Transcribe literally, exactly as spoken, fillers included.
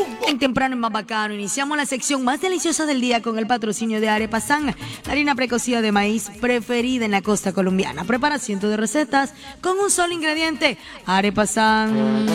En temprano y más bacano, iniciamos la sección más deliciosa del día con el patrocinio de Arepa San, la harina precocida de maíz preferida en la costa colombiana. Prepara cientos de recetas con un solo ingrediente, Arepa San.